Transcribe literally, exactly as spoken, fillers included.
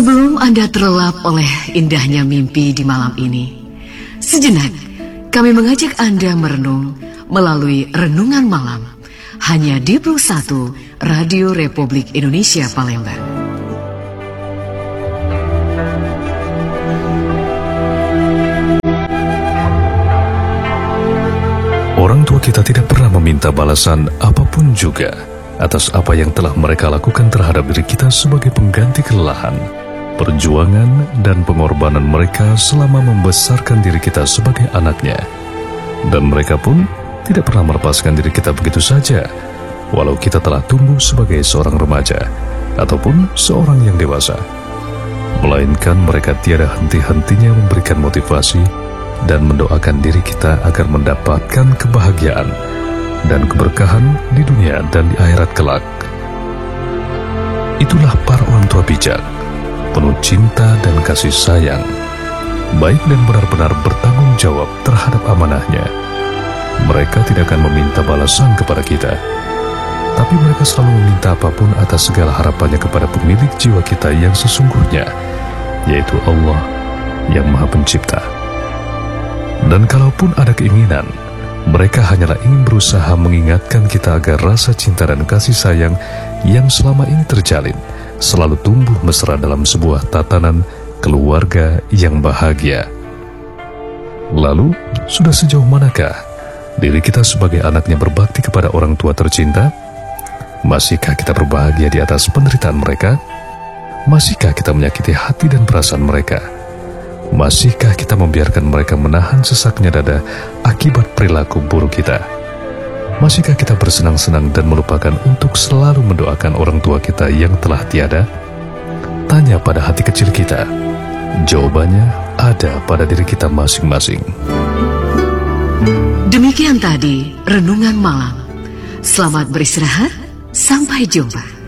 Sebelum Anda terlelap oleh indahnya mimpi di malam ini, sejenak kami mengajak Anda merenung melalui Renungan Malam hanya di Plus satu Radio Republik Indonesia Palembang. Orang tua kita tidak pernah meminta balasan apapun juga atas apa yang telah mereka lakukan terhadap diri kita sebagai pengganti kelelahan, perjuangan, dan pengorbanan mereka selama membesarkan diri kita sebagai anaknya. Dan mereka pun tidak pernah melepaskan diri kita begitu saja, walau kita telah tumbuh sebagai seorang remaja ataupun seorang yang dewasa. Melainkan mereka tiada henti-hentinya memberikan motivasi dan mendoakan diri kita agar mendapatkan kebahagiaan dan keberkahan di dunia dan di akhirat kelak. Itulah para orang tua bijak, penuh cinta dan kasih sayang, baik dan benar-benar bertanggung jawab terhadap amanahnya. Mereka tidak akan meminta balasan kepada kita, tapi mereka selalu meminta apapun atas segala harapannya kepada pemilik jiwa kita yang sesungguhnya, yaitu Allah yang Maha Pencipta. Dan kalaupun ada keinginan, mereka hanyalah ingin berusaha mengingatkan kita agar rasa cinta dan kasih sayang yang selama ini terjalin selalu tumbuh mesra dalam sebuah tatanan keluarga yang bahagia. Lalu, sudah sejauh manakah diri kita sebagai anaknya berbakti kepada orang tua tercinta? Masihkah kita berbahagia di atas penderitaan mereka? Masihkah kita menyakiti hati dan perasaan mereka? Masihkah kita membiarkan mereka menahan sesaknya dada akibat perilaku buruk kita? Masihkah kita bersenang-senang dan melupakan untuk selalu mendoakan orang tua kita yang telah tiada? Tanya pada hati kecil kita. Jawabannya ada pada diri kita masing-masing. Demikian tadi Renungan Malam. Selamat beristirahat, sampai jumpa.